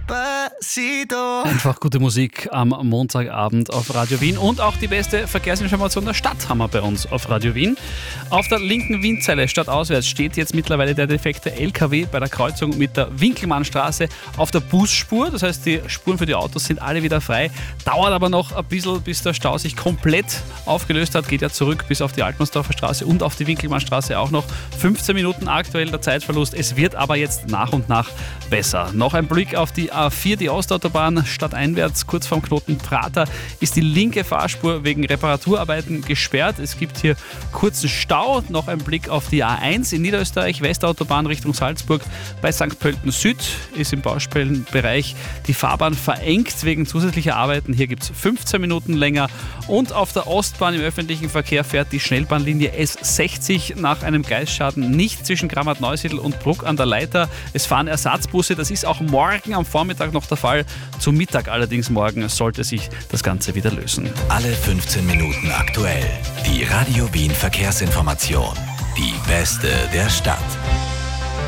Despacito. Einfach gute Musik am Montagabend auf Radio Wien und auch die beste Verkehrsinformation der Stadt haben wir bei uns auf Radio Wien. Auf der linken Wienzeile stadtauswärts steht jetzt mittlerweile der defekte LKW bei der Kreuzung mit der Winkelmannstraße auf der Busspur. Das heißt, die Spuren für die Autos sind alle wieder frei. Dauert aber noch ein bisschen, bis der Stau sich komplett aufgelöst hat. Geht ja zurück bis auf die Altmannsdorfer Straße und auf die Winkelmannstraße auch noch. 15 Minuten aktuell der Zeitverlust. Es wird aber jetzt nach und nach besser. Noch ein Blick auf die A4, die Ostautobahn stadteinwärts. Kurz vorm Knoten Prater ist die linke Fahrspur wegen Reparaturarbeiten gesperrt. Es gibt hier kurzen Stau. Noch ein Blick auf die A1 in Niederösterreich, Westautobahn Richtung Salzburg. Bei St. Pölten Süd ist im Baustellenbereich die Fahrbahn verengt wegen zusätzlicher Arbeiten. Hier gibt es 15 Minuten länger. Und auf der Ostbahn im öffentlichen Verkehr fährt die Schnellbahnlinie S60 nach einem Gleisschaden nicht zwischen Grammat-Neusiedl und Bruck an der Leiter. Es fahren Ersatzbusse. Das ist auch morgen am Vormittag noch der Fall. Zum Mittag allerdings morgen sollte sich das Ganze wieder lösen. Alle 15 Minuten aktuell. Die Radio Wien Verkehrsinformation. Die beste der Stadt.